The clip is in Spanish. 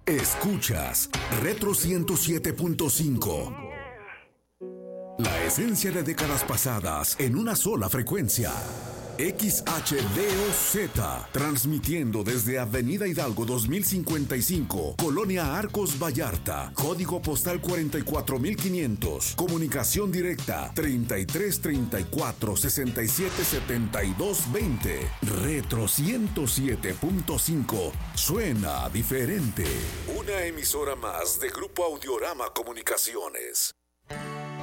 Escuchas Retro 107.5. La esencia de décadas pasadas en una sola frecuencia. XHDOZ, transmitiendo desde Avenida Hidalgo 2055, Colonia Arcos Vallarta, código postal 44500, comunicación directa 3334 677220. Retro 107.5, suena diferente. Una emisora más de Grupo Audiorama Comunicaciones.